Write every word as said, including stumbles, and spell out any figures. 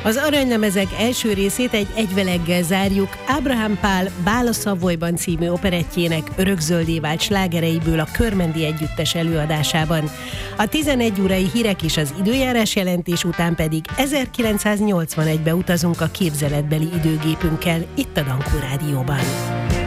Az Aranylemezek első részét egy egyveleggel zárjuk, Ábrahám Pál Bál a Szavoyban című operettjének örökzöldé vált slágereiből a Körmendi Együttes előadásában. A tizenegy órai hírek és az időjárás jelentés után pedig ezerkilencszáznyolcvanegybe utazunk a képzeletbeli időgépünkkel itt a Dankó Rádióban.